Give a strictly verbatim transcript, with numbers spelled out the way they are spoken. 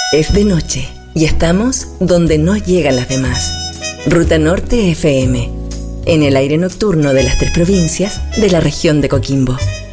Es de noche y estamos donde no llegan las demás. Ruta Norte F M, en el aire nocturno de las tres provincias de la región de Coquimbo.